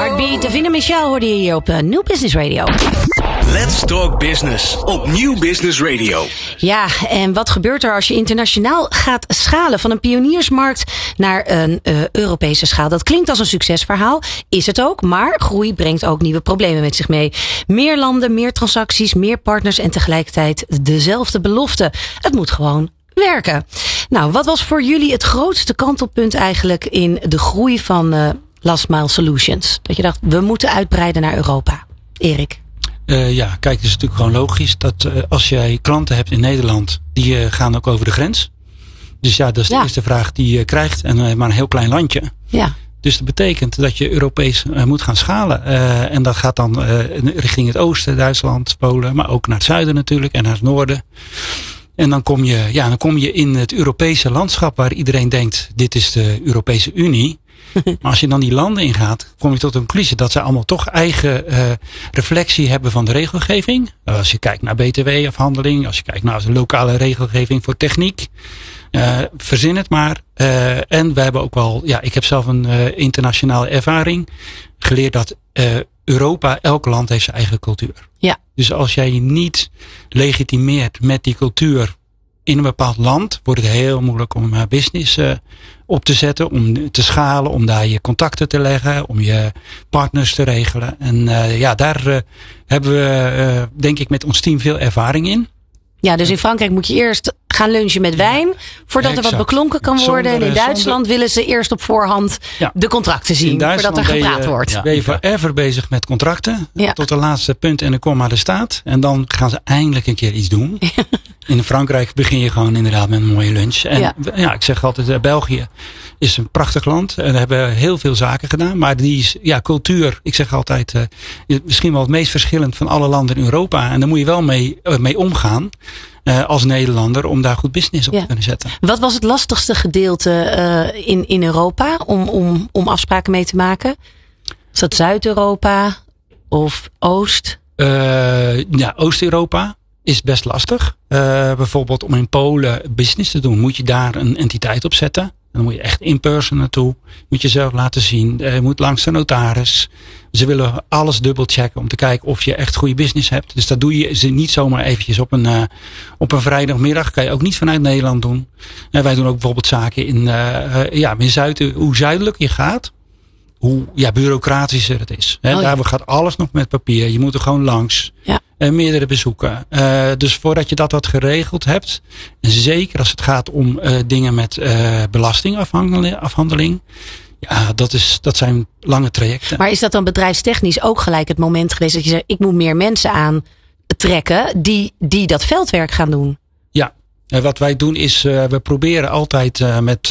Heartbeat, Davina Michel hoorde je hier op New Business Radio. Let's Talk Business op New Business Radio. Ja, en wat gebeurt er als je internationaal gaat schalen? Van een pioniersmarkt naar een Europese schaal. Dat klinkt als een succesverhaal. Is het ook, maar groei brengt ook nieuwe problemen met zich mee. Meer landen, meer transacties, meer partners en tegelijkertijd dezelfde belofte. Het moet gewoon werken. Nou, wat was voor jullie het grootste kantelpunt eigenlijk in de groei van Last Mile Solutions? Dat je dacht, we moeten uitbreiden naar Europa. Erik? Ja, kijk, het is natuurlijk gewoon logisch dat als jij klanten hebt in Nederland, die gaan ook over de grens. Dus ja, dat is de eerste vraag die je krijgt. En maar een heel klein landje. Ja. Dus dat betekent dat je Europees moet gaan schalen. En dat gaat dan richting het oosten, Duitsland, Polen, maar ook naar het zuiden natuurlijk en naar het noorden. En dan kom je in het Europese landschap waar iedereen denkt, dit is de Europese Unie. Maar als je dan die landen ingaat, kom je tot de conclusie dat ze allemaal toch eigen reflectie hebben van de regelgeving. Als je kijkt naar BTW-afhandeling, als je kijkt naar de lokale regelgeving voor techniek. Verzin het maar. En we hebben ook wel, ik heb zelf een internationale ervaring geleerd dat Europa, elk land heeft zijn eigen cultuur. Ja. Dus als jij je niet legitimeert met die cultuur in een bepaald land, wordt het heel moeilijk om business op te zetten, om te schalen, om daar je contacten te leggen, om je partners te regelen. En daar hebben we denk ik met ons team veel ervaring in. Ja, dus in Frankrijk moet je eerst gaan lunchen met wijn voordat er wat beklonken kan worden. En in Duitsland willen ze eerst op voorhand de contracten zien voordat er gepraat wordt. Ben je forever bezig met contracten tot de laatste punt en de komma er staat. En dan gaan ze eindelijk een keer iets doen. In Frankrijk begin je gewoon inderdaad met een mooie lunch. En ik zeg altijd, België is een prachtig land. En we hebben heel veel zaken gedaan. Maar die is, cultuur, ik zeg altijd, misschien wel het meest verschillend van alle landen in Europa. En daar moet je wel mee omgaan. Als Nederlander om daar goed business op te kunnen zetten. Wat was het lastigste gedeelte in Europa om afspraken mee te maken? Is dat Zuid-Europa of Oost? Oost-Europa is best lastig. Bijvoorbeeld om in Polen business te doen, moet je daar een entiteit op zetten. Dan moet je echt in person naartoe. Moet je zelf laten zien. Je moet langs de notaris. Ze willen alles dubbelchecken om te kijken of je echt goede business hebt. Dus dat doe je niet zomaar eventjes op een vrijdagmiddag. Kan je ook niet vanuit Nederland doen. Wij doen ook bijvoorbeeld zaken in hoe zuidelijk je gaat, hoe bureaucratischer het is. Daar gaat alles nog met papier. Je moet er gewoon langs. Ja. Meerdere bezoeken. Dus voordat je dat geregeld hebt. En zeker als het gaat om dingen met belastingafhandeling. Ja, dat zijn lange trajecten. Maar is dat dan bedrijfstechnisch ook gelijk het moment geweest dat je zegt, ik moet meer mensen aantrekken die dat veldwerk gaan doen? Ja. En wat wij doen is, we proberen altijd met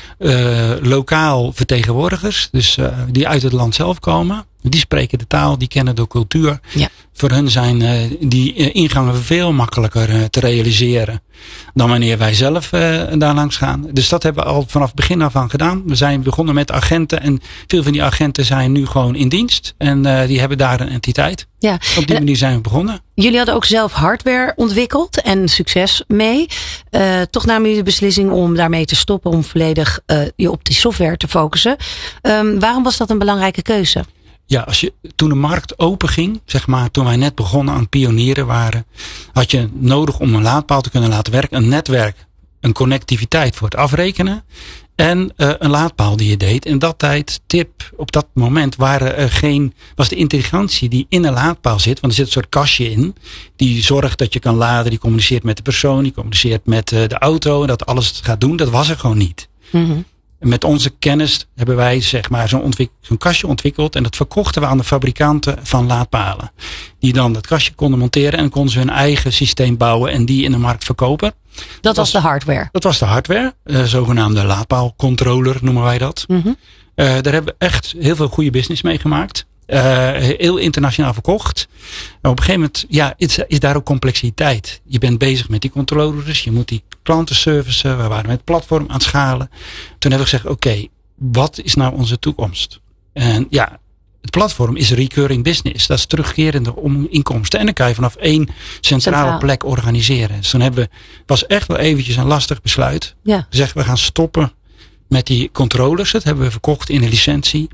lokaal vertegenwoordigers. Dus die uit het land zelf komen. Die spreken de taal, die kennen de cultuur. Ja. Voor hun zijn die ingangen veel makkelijker te realiseren dan wanneer wij zelf daar langs gaan. Dus dat hebben we al vanaf het begin af aan gedaan. We zijn begonnen met agenten en veel van die agenten zijn nu gewoon in dienst. En die hebben daar een entiteit. Ja. Op die manier zijn we begonnen. Jullie hadden ook zelf hardware ontwikkeld en succes mee. Toch namen jullie de beslissing om daarmee te stoppen, om volledig je op die software te focussen. Waarom was dat een belangrijke keuze? Ja, toen de markt open ging, zeg maar, toen wij net begonnen aan het pionieren waren, had je nodig om een laadpaal te kunnen laten werken, een netwerk, een connectiviteit voor het afrekenen en een laadpaal die je deed. In op dat moment was de intelligentie die in een laadpaal zit, want er zit een soort kastje in, die zorgt dat je kan laden, die communiceert met de persoon, die communiceert met de auto en dat alles het gaat doen, dat was er gewoon niet. Mm-hmm. Met onze kennis hebben wij zeg maar zo'n kastje ontwikkeld. En dat verkochten we aan de fabrikanten van laadpalen. Die dan dat kastje konden monteren en konden ze hun eigen systeem bouwen en die in de markt verkopen. Dat was de hardware? Dat was de hardware. Zogenaamde laadpaalcontroller noemen wij dat. Mm-hmm. Daar hebben we echt heel veel goede business mee gemaakt. Heel internationaal verkocht. Maar op een gegeven moment is daar ook complexiteit. Je bent bezig met die controllers. Je moet die klanten servicen. We waren met het platform aan het schalen. Toen hebben we gezegd, oké, wat is nou onze toekomst? En het platform is recurring business. Dat is terugkerende inkomsten. En dan kan je vanaf één centrale plek organiseren. Dus toen was echt wel eventjes een lastig besluit. Ja. We zeggen, we gaan stoppen met die controllers. Dat hebben we verkocht in een licentie.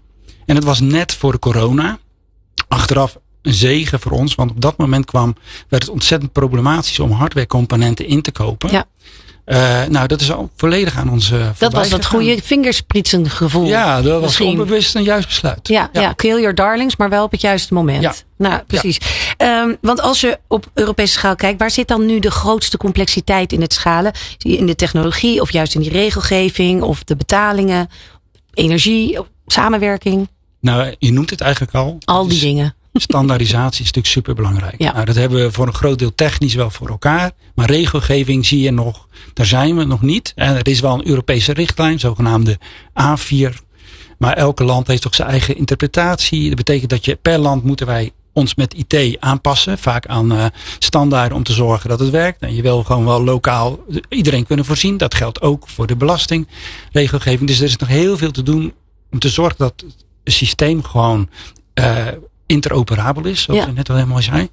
En het was net voor de corona. Achteraf een zegen voor ons. Want op dat moment werd het ontzettend problematisch om hardwarecomponenten in te kopen. Ja. Dat is al volledig aan ons dat was dat goede vingerspritsengevoel. Ja, dat was onbewust een juist besluit. Ja, kill your darlings, maar wel op het juiste moment. Ja. Nou, precies. Ja. Want als je op Europese schaal kijkt, waar zit dan nu de grootste complexiteit in het schalen? In de technologie of juist in die regelgeving of de betalingen, energie, samenwerking? Nou, je noemt het eigenlijk al. Al die dingen. Standaardisatie is natuurlijk super belangrijk. Ja. Nou, dat hebben we voor een groot deel technisch wel voor elkaar. Maar regelgeving zie je nog, daar zijn we nog niet. En er is wel een Europese richtlijn, zogenaamde A4. Maar elke land heeft toch zijn eigen interpretatie. Dat betekent dat je per land moeten wij ons met IT aanpassen. Vaak aan standaarden om te zorgen dat het werkt. En je wil gewoon wel lokaal iedereen kunnen voorzien. Dat geldt ook voor de belastingregelgeving. Dus er is nog heel veel te doen om te zorgen dat het systeem gewoon interoperabel is, zoals je net al helemaal zei.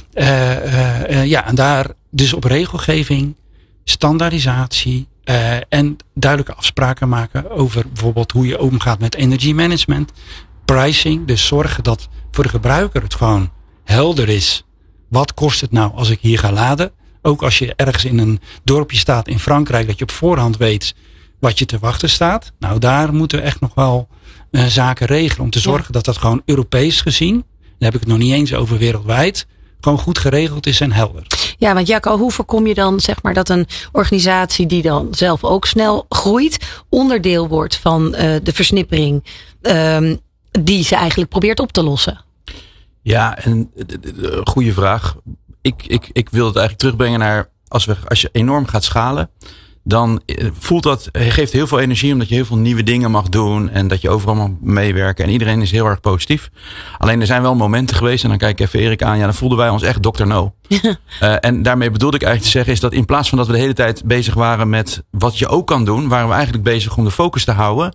En daar dus op regelgeving, standaardisatie en duidelijke afspraken maken over bijvoorbeeld hoe je omgaat met energiemanagement, pricing, dus zorgen dat voor de gebruiker het gewoon helder is. Wat kost het nou als ik hier ga laden? Ook als je ergens in een dorpje staat in Frankrijk, dat je op voorhand weet wat je te wachten staat. Nou, daar moeten we echt nog wel zaken regelen om te zorgen dat dat gewoon Europees gezien, dan heb ik het nog niet eens over wereldwijd, gewoon goed geregeld is en helder. Ja, want Jacco, hoe voorkom je dan zeg maar dat een organisatie die dan zelf ook snel groeit, onderdeel wordt van de versnippering die ze eigenlijk probeert op te lossen? Ja, en goede vraag. Ik wil het eigenlijk terugbrengen naar als je enorm gaat schalen, dan geeft heel veel energie omdat je heel veel nieuwe dingen mag doen en dat je overal mag meewerken en iedereen is heel erg positief. Alleen er zijn wel momenten geweest en dan kijk ik even Erik aan, dan voelden wij ons echt Dr. No. En daarmee bedoelde ik eigenlijk te zeggen is dat in plaats van dat we de hele tijd bezig waren met wat je ook kan doen, waren we eigenlijk bezig om de focus te houden.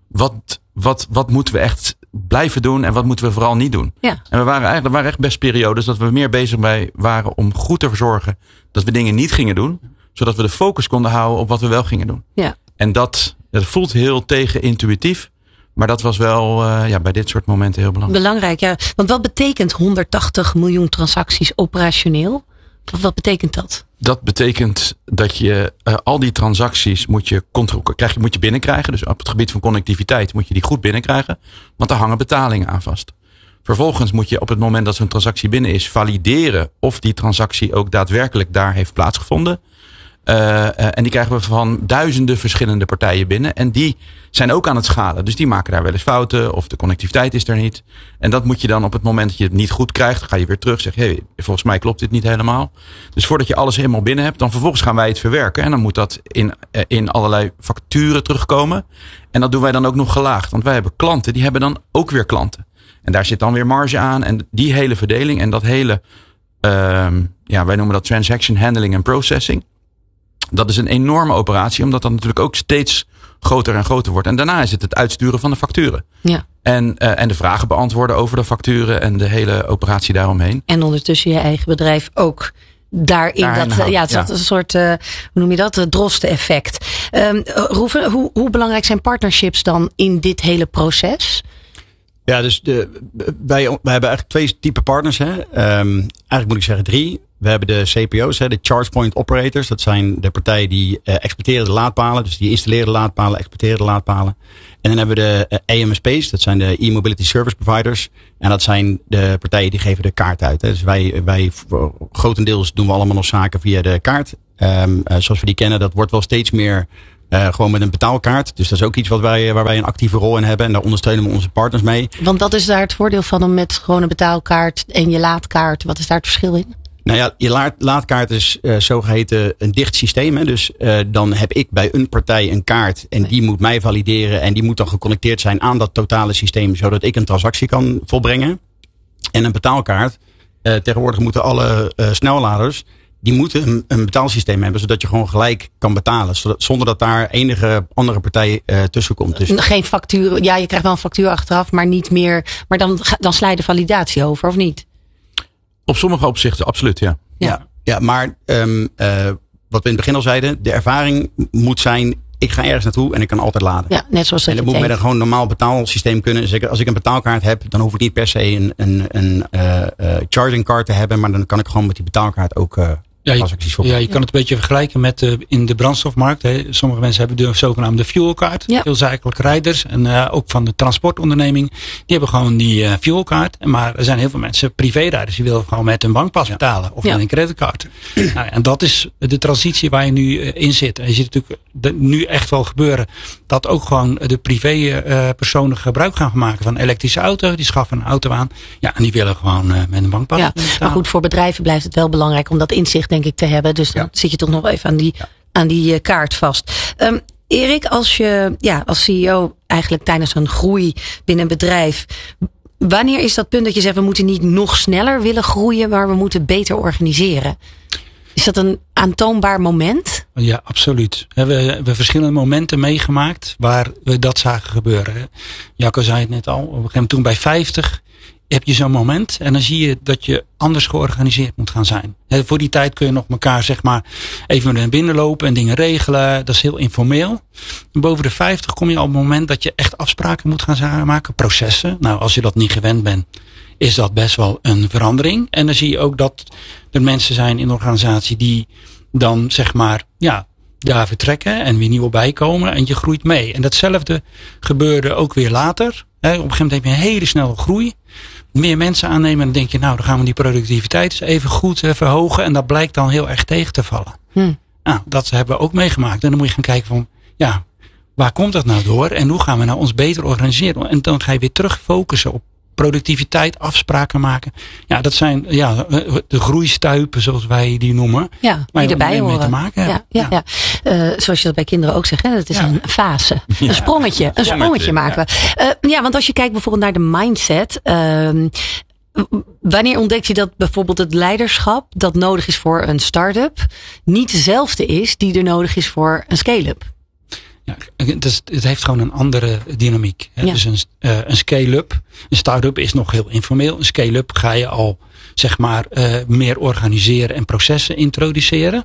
Wat moeten we echt blijven doen en wat moeten we vooral niet doen? Ja. En er waren echt best periodes dat we meer bezig waren om goed te verzorgen dat we dingen niet gingen doen, zodat we de focus konden houden op wat we wel gingen doen. Ja. En dat voelt heel tegenintuïtief. Maar dat was wel bij dit soort momenten heel belangrijk. Belangrijk, ja. Want wat betekent 180 miljoen transacties operationeel? Wat betekent dat? Dat betekent dat je al die transacties moet je binnenkrijgen. Dus op het gebied van connectiviteit moet je die goed binnenkrijgen. Want daar hangen betalingen aan vast. Vervolgens moet je op het moment dat zo'n transactie binnen is valideren of die transactie ook daadwerkelijk daar heeft plaatsgevonden. En die krijgen we van duizenden verschillende partijen binnen. En die zijn ook aan het schalen. Dus die maken daar wel eens fouten. Of de connectiviteit is er niet. En dat moet je dan op het moment dat je het niet goed krijgt. Dan ga je weer terug. Zeg je, volgens mij klopt dit niet helemaal. Dus voordat je alles helemaal binnen hebt. Dan vervolgens gaan wij het verwerken. En dan moet dat in allerlei facturen terugkomen. En dat doen wij dan ook nog gelaagd. Want wij hebben klanten. Die hebben dan ook weer klanten. En daar zit dan weer marge aan. En die hele verdeling. En dat hele, wij noemen dat transaction handling en processing. Dat is een enorme operatie, omdat dat natuurlijk ook steeds groter en groter wordt. En daarna is het uitsturen van de facturen. Ja. En de vragen beantwoorden over de facturen en de hele operatie daaromheen. En ondertussen je eigen bedrijf ook daarin. Het is een soort, hoe noem je dat? Drosten-effect. Roeven, hoe belangrijk zijn partnerships dan in dit hele proces? Ja, dus wij hebben eigenlijk 2 typen partners. Hè. Eigenlijk moet ik zeggen 3. We hebben de CPO's, de Charge Point Operators. Dat zijn de partijen die exploiteren de laadpalen. Dus die installeren de laadpalen, exploiteren de laadpalen. En dan hebben we de EMSP's. Dat zijn de E-Mobility Service Providers. En dat zijn de partijen die geven de kaart uit. Hè. Dus wij grotendeels doen we allemaal nog zaken via de kaart. Zoals we die kennen, dat wordt wel steeds meer gewoon met een betaalkaart. Dus dat is ook iets waar wij een actieve rol in hebben. En daar ondersteunen we onze partners mee. Want wat is daar het voordeel van om met gewoon een betaalkaart en je laadkaart? Wat is daar het verschil in? Nou ja, je laadkaart is zogeheten een dicht systeem. Hè? Dus dan heb ik bij een partij een kaart en die moet mij valideren. En die moet dan geconnecteerd zijn aan dat totale systeem. Zodat ik een transactie kan volbrengen. En een betaalkaart. Tegenwoordig moeten alle snelladers. Die moeten een betaalsysteem hebben. Zodat je gewoon gelijk kan betalen. Zonder dat daar enige andere partij tussen komt. Dus geen factuur. Ja, je krijgt wel een factuur achteraf. Maar niet meer. Maar dan sla je de validatie over of niet? Op sommige opzichten, absoluut, ja. Ja, maar wat we in het begin al zeiden, de ervaring moet zijn ik ga ergens naartoe en ik kan altijd laden. Ja, net zoals dat. En dat moet met een gewoon normaal betaalsysteem kunnen. Dus als ik een betaalkaart heb, dan hoef ik niet per se een charging card te hebben. Maar dan kan ik gewoon met die betaalkaart ook je kan het een beetje vergelijken met in de brandstofmarkt. Hè. Sommige mensen hebben de zogenaamde fuelkaart. Ja. Veel zakelijke rijders en ook van de transportonderneming. Die hebben gewoon die fuelkaart. Maar er zijn heel veel mensen, privé-rijders, die willen gewoon met een bankpas betalen. Of met een creditcard. En dat is de transitie waar je nu in zit. En je ziet natuurlijk nu echt wel gebeuren dat ook gewoon de privé-personen gebruik gaan maken van elektrische auto. Die schaffen een auto aan. Ja, en die willen gewoon met een bankpas betalen. Maar goed, voor bedrijven blijft het wel belangrijk om dat inzicht denk ik te hebben. Dus dan zit je toch nog even aan die kaart vast. Erik, als je als CEO eigenlijk tijdens een groei binnen een bedrijf, wanneer is dat punt dat je zegt we moeten niet nog sneller willen groeien, maar we moeten beter organiseren? Is dat een aantoonbaar moment? Ja, absoluut. We hebben verschillende momenten meegemaakt waar we dat zagen gebeuren. Jacco zei het net al. Op een gegeven moment toen bij 50 heb je zo'n moment en dan zie je dat je anders georganiseerd moet gaan zijn. Voor die tijd kun je nog elkaar zeg maar even naar binnen lopen en dingen regelen. Dat is heel informeel. En boven de 50 kom je op het moment dat je echt afspraken moet gaan maken. Processen. Nou, als je dat niet gewend bent, is dat best wel een verandering. En dan zie je ook dat er mensen zijn in de organisatie die dan zeg maar daar vertrekken en weer nieuwe bijkomen en je groeit mee. En datzelfde gebeurde ook weer later. Op een gegeven moment heb je een hele snelle groei. Meer mensen aannemen en dan denk je nou dan gaan we die productiviteit eens even goed verhogen en dat blijkt dan heel erg tegen te vallen. Nou, dat hebben we ook meegemaakt. En dan moet je gaan kijken van waar komt dat nou door en hoe gaan we nou ons beter organiseren? En dan ga je weer terug focussen op productiviteit, afspraken maken. Ja, dat zijn de groeistuipen zoals wij die noemen. Ja, die erbij horen. Mee te maken hebben. Ja. Zoals je dat bij kinderen ook zegt. Hè? Dat is een fase. Een sprongetje. Een sprongetje maken we. Want als je kijkt bijvoorbeeld naar de mindset. Wanneer ontdek je dat bijvoorbeeld het leiderschap dat nodig is voor een start-up niet dezelfde is die er nodig is voor een scale-up? Ja, het heeft gewoon een andere dynamiek. Hè? Ja. Dus een scale-up, een start-up is nog heel informeel. Een scale-up ga je al zeg maar meer organiseren en processen introduceren.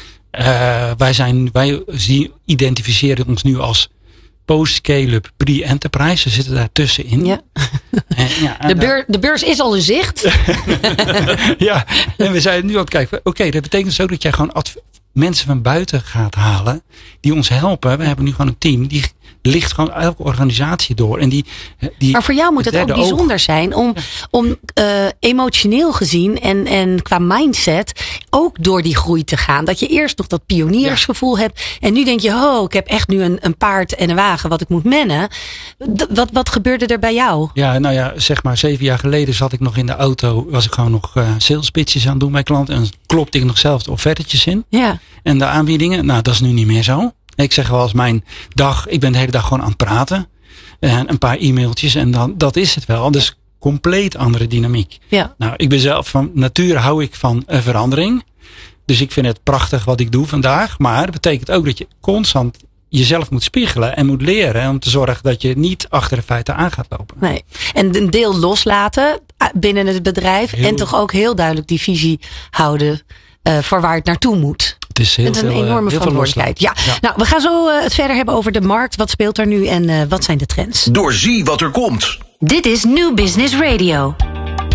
Wij identificeren ons nu als post-scale-up, pre-enterprise. We zitten daar tussenin. Ja. De beurs is al in zicht. Ja, en we zijn nu aan het kijken. Oké, dat betekent dus ook dat jij gewoon mensen van buiten gaat halen die ons helpen. We hebben nu gewoon een team die ligt gewoon elke organisatie door. En maar voor jou moet het ook bijzonder zijn om emotioneel gezien en qua mindset ook door die groei te gaan. Dat je eerst nog dat pioniersgevoel hebt en nu denk je, ik heb echt nu een paard en een wagen wat ik moet mannen. Wat gebeurde er bij jou? Ja, nou ja, zeg maar 7 jaar geleden zat ik nog in de auto, was ik gewoon nog sales pitches aan het doen bij klanten en klopte ik nog zelf de offertetjes in. Ja. En de aanbiedingen, nou dat is nu niet meer zo. Ik zeg wel eens mijn dag, ik ben de hele dag gewoon aan het praten. En een paar e-mailtjes en dan, dat is het wel. Dus compleet andere dynamiek. Ja. Nou, ik ben zelf van nature hou ik van verandering. Dus ik vind het prachtig wat ik doe vandaag. Maar dat betekent ook dat je constant jezelf moet spiegelen en moet leren. Om te zorgen dat je niet achter de feiten aan gaat lopen. Nee. En een deel loslaten binnen het bedrijf. En toch ook heel duidelijk die visie houden voor waar het naartoe moet. Het is een enorme verantwoordelijkheid. Ja. Nou, we gaan zo het verder hebben over de markt. Wat speelt er nu en wat zijn de trends? Doorzie wat er komt. Dit is New Business Radio.